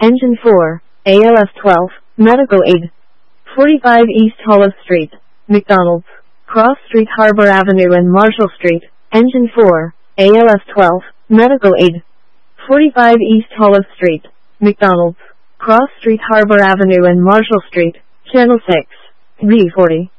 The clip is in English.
Engine 4, ALF 12, Medical Aid. 45 East Hollow Street, McDonald's, Cross Street, Harbor Avenue and Marshall Street. Engine 4, ALF 12, Medical Aid. 45 East Hollow Street, McDonald's, Cross Street, Harbor Avenue and Marshall Street. Channel 6, V40.